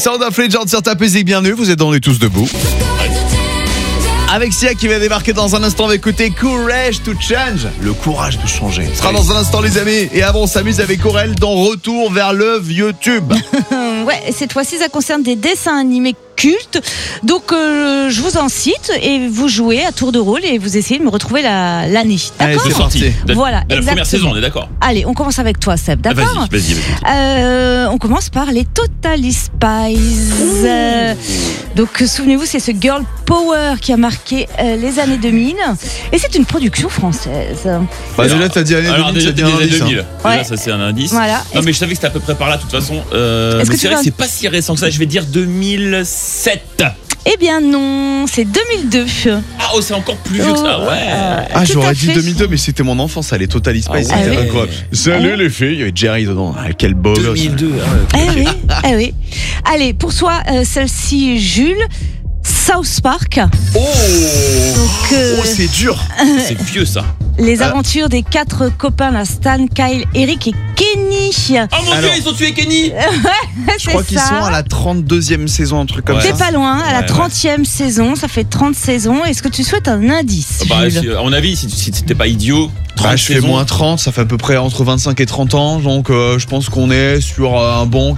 Sound of Legend sur ta musique, bienvenue, vous êtes dans les tous debout. Avec Sia qui va débarquer dans un instant, on va écouter Courage to Change. Le courage de changer. Ce sera dans un instant les amis. Et avant on s'amuse avec Aurel dans Retour vers le vieux tube. Ouais, cette fois-ci ça concerne des dessins animés cultes. Donc je vous en cite et vous jouez à tour de rôle et vous essayez de me retrouver l'année. Allez, D'accord ? c'est parti. Voilà, de la première saison, on est d'accord. Allez, on commence avec toi Seb, d'accord ? Vas-y. On commence par les Totally Spies. Donc souvenez-vous, c'est ce girl power qui a marqué les années 2000 et c'est une production française. Bah déjà t'as dit années 2000, déjà, c'est bien un indice. 2000. Ouais. Déjà, ça c'est un indice. Voilà. Non mais je savais que c'était à peu près par là de toute façon. Est-ce Mais que tu c'est vrai vas- que c'est pas si récent que ça. Je vais dire 2007. Eh bien non, c'est 2002. Ah oh, c'est encore plus vieux que ça. Ouais. Ah Tout j'aurais à dit fait. 2002 mais c'était mon enfance, ça les Totally Spies, Ah c'était ouais. incroyable. Salut les filles, il y avait Jerry dedans. Ah, quel beau gosse. 2002. Eh oui. Allez, pour toi, celle-ci, Jules, South Park. Oh, Donc, oh c'est dur. C'est vieux ça. les aventures des 4 copains, là, Stan, Kyle, Eric et Kenny. Oh mon Alors- dieu, ils ont tué Kenny. Je crois qu'ils sont à la 32e saison, un truc comme Ouais. ça. T'es pas loin, à la Ouais, 30e saison, ça fait 30 saisons. Est-ce que tu souhaites un indice, Bah, Jules ? à mon avis, si t'étais pas idiot, 30 Bah, je fais saisons. moins 30, ça fait à peu près entre 25 et 30 ans, donc je pense qu'on est sur un bon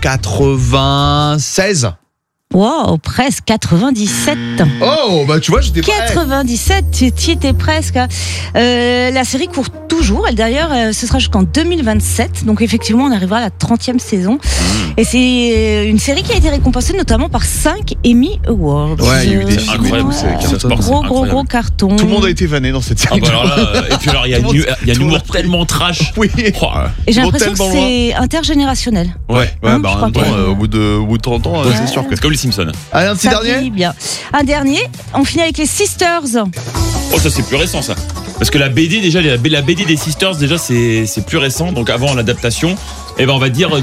96. Wow, presque 97. Oh, bah tu vois, j'étais pas... 97, tu y étais presque. La série court toujours. Elle, d'ailleurs, ce sera jusqu'en 2027. Donc, effectivement, on arrivera à la 30e saison. Et c'est une série qui a été récompensée notamment par 5 Emmy Awards. Ouais, il y a eu des films et incroyable. tout, c'est Ouais. cartonne. Gros carton. Tout le monde a été vanné dans cette Ah série. bah alors là, et puis alors il y a Tout le monde- un tout le humour monde- tellement trash. Oui. Oh, Et j'ai Ils vont l'impression que tellement c'est intergénérationnel. Ouais, Hein, bah je en même crois temps, que- au bout de 30 ans, Ouais. c'est sûr que... c'est comme les Simpsons. Allez, un petit Ça dernier. vieillit bien. Un dernier, on finit avec les Sisters. Oh ça c'est plus récent ça. Parce que la BD déjà, la BD des Sisters déjà c'est plus récent. Donc avant l'adaptation, et ben on va dire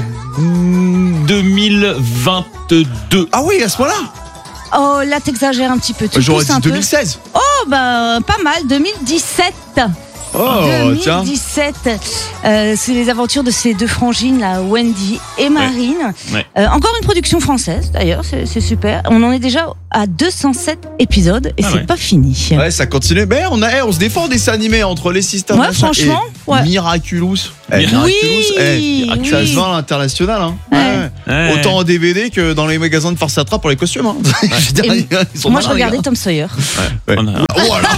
2022. Ah oui, à ce moment-là. Oh, là, t'exagères un petit peu. Tu J'aurais pousses dit un peu. 2016. Oh, bah, pas mal. 2017. Oh, tiens. 2017. C'est les aventures de ces deux frangines, là, Wendy et Marine. Ouais. Encore une production française, d'ailleurs, c'est super. On en est déjà à 207 épisodes et Ah c'est ouais. pas fini. Ouais, ça continue. Mais on se défend des animés entre les Sisters Ouais, machin, franchement, et ouais. Miraculous. Oui, Miraculous, oui. ça se vend à l'international. Hein. Ouais. Ouais. Autant en DVD que dans les magasins de Force Attrape pour les costumes. Hein. Je veux dire, Et ils sont Moi, je malins, les regardais gars. Tom Sawyer. Ouais. On a- Voilà.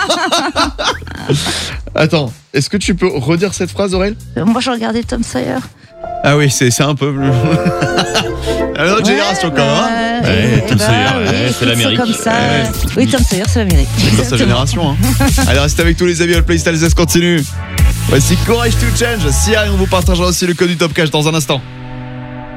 Attends, est-ce que tu peux redire cette phrase, Aurel? Moi, je regardais Tom Sawyer. Ah oui, c'est un peu plus. À notre génération, quand même. Hein. Ouais, Tom Sawyer, oui, ouais, c'est écoute, l'Amérique. comme ça. Ouais. Oui, Tom Sawyer, c'est l'Amérique. C'est dans sa génération. Hein. Allez, restez avec tous les amis, le Playstyle, ça se continue. Voici Courage to Change. Si on vous partagera aussi le code du Top Cash dans un instant.